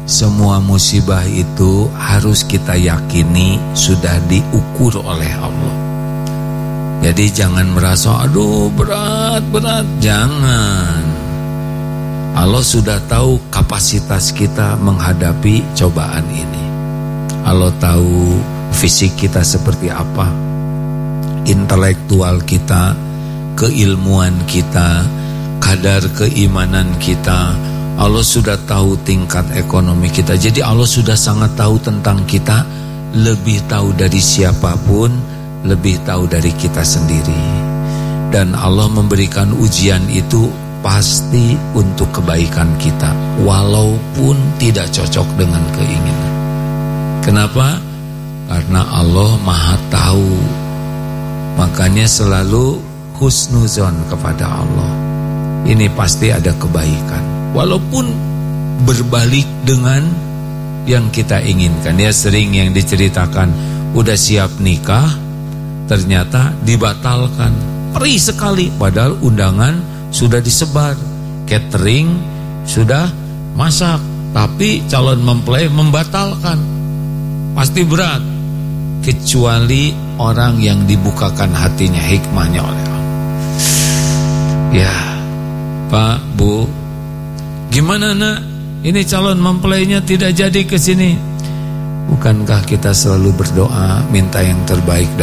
semua musibah itu harus kita yakini sudah diukur oleh Allah. Jadi jangan merasa aduh berat, jangan. Allah sudah tahu kapasitas kita menghadapi cobaan ini. Allah tahu fisik kita seperti apa, intelektual kita, keilmuan kita, kadar keimanan kita. Allah sudah tahu tingkat ekonomi kita. Jadi Allah sudah sangat tahu tentang kita, lebih tahu dari siapapun, lebih tahu dari kita sendiri. Dan Allah memberikan ujian itu pasti untuk kebaikan kita, walaupun tidak cocok dengan keinginan. Kenapa? Karena Allah Maha tahu. Makanya selalu husnuzon kepada Allah. Ini pasti ada kebaikan, walaupun berbalik dengan yang kita inginkan. Ya, sering yang diceritakan udah siap nikah, ternyata dibatalkan. Perih sekali, padahal undangan sudah disebar, catering sudah masak, tapi calon mempelai membatalkan. Pasti berat, kecuali orang yang dibukakan hatinya, hikmahnya oleh Allah. Ya Pak, Bu, gimana nak? Ini calon mempelainya tidak jadi ke sini. Bukankah kita selalu berdoa minta yang terbaik